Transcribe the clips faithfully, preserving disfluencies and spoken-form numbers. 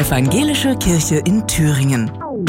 Evangelische Kirche in Thüringen.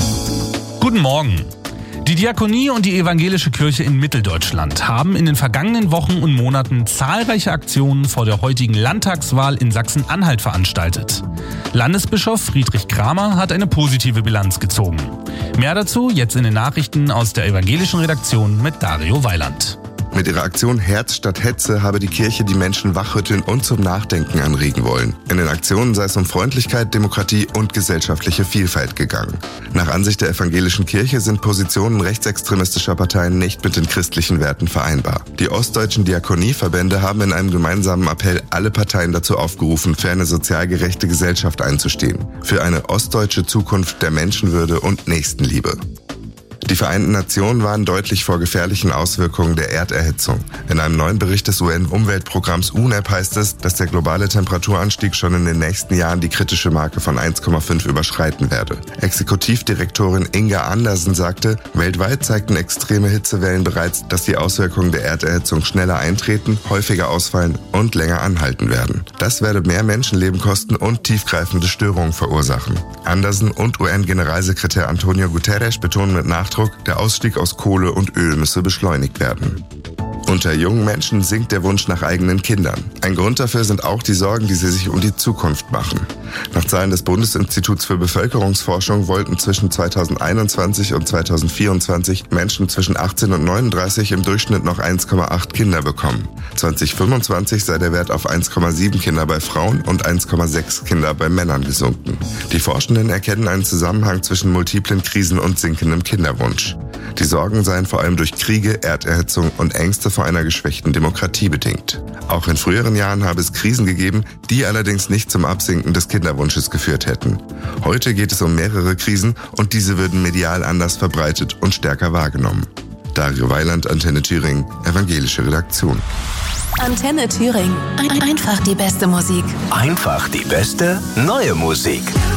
Guten Morgen. Die Diakonie und die Evangelische Kirche in Mitteldeutschland haben in den vergangenen Wochen und Monaten zahlreiche Aktionen vor der heutigen Landtagswahl in Sachsen-Anhalt veranstaltet. Landesbischof Friedrich Kramer hat eine positive Bilanz gezogen. Mehr dazu jetzt in den Nachrichten aus der evangelischen Redaktion mit Dario Weiland. Mit ihrer Aktion Herz statt Hetze habe die Kirche die Menschen wachrütteln und zum Nachdenken anregen wollen. In den Aktionen sei es um Freundlichkeit, Demokratie und gesellschaftliche Vielfalt gegangen. Nach Ansicht der evangelischen Kirche sind Positionen rechtsextremistischer Parteien nicht mit den christlichen Werten vereinbar. Die ostdeutschen Diakonieverbände haben in einem gemeinsamen Appell alle Parteien dazu aufgerufen, für eine sozial gerechte Gesellschaft einzustehen. Für eine ostdeutsche Zukunft der Menschenwürde und Nächstenliebe. Die Vereinten Nationen warnen deutlich vor gefährlichen Auswirkungen der Erderhitzung. In einem neuen Bericht des U N-Umweltprogramms U N E P heißt es, dass der globale Temperaturanstieg schon in den nächsten Jahren die kritische Marke von eins Komma fünf überschreiten werde. Exekutivdirektorin Inga Andersen sagte, weltweit zeigten extreme Hitzewellen bereits, dass die Auswirkungen der Erderhitzung schneller eintreten, häufiger ausfallen und länger anhalten werden. Das werde mehr Menschenleben kosten und tiefgreifende Störungen verursachen. Andersen und U N-Generalsekretär Antonio Guterres betonen mit Nachdruck, der Ausstieg aus Kohle und Öl müsse beschleunigt werden. Unter jungen Menschen sinkt der Wunsch nach eigenen Kindern. Ein Grund dafür sind auch die Sorgen, die sie sich um die Zukunft machen. Nach Zahlen des Bundesinstituts für Bevölkerungsforschung wollten zwischen zweitausendeinundzwanzig und zweitausendvierundzwanzig Menschen zwischen achtzehn und neununddreißig im Durchschnitt noch eins Komma acht Kinder bekommen. zweitausendfünfundzwanzig sei der Wert auf eins Komma sieben Kinder bei Frauen und eins Komma sechs Kinder bei Männern gesunken. Die Forschenden erkennen einen Zusammenhang zwischen multiplen Krisen und sinkendem Kinderwunsch. Die Sorgen seien vor allem durch Kriege, Erderhitzung und Ängste vor einer geschwächten Demokratie bedingt. Auch in früheren Jahren habe es Krisen gegeben, die allerdings nicht zum Absinken des Kinderwunsches geführt hätten. Heute geht es um mehrere Krisen und diese würden medial anders verbreitet und stärker wahrgenommen. Dario Weiland, Antenne Thüringen, evangelische Redaktion. Antenne Thüringen. Ein- Einfach die beste Musik. Einfach die beste neue Musik.